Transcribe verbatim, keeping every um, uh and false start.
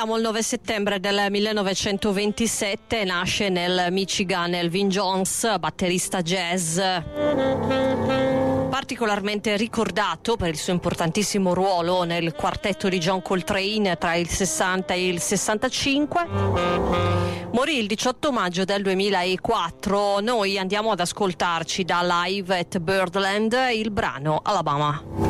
Siamo il nove settembre del millenovecentoventisette, nasce nel Michigan Elvin Jones, batterista jazz. Particolarmente ricordato per il suo importantissimo ruolo nel quartetto di John Coltrane tra il sessanta e il sessantacinque. Morì il diciotto maggio del duemilaquattro. Noi andiamo ad ascoltarci da Live at Birdland il brano Alabama.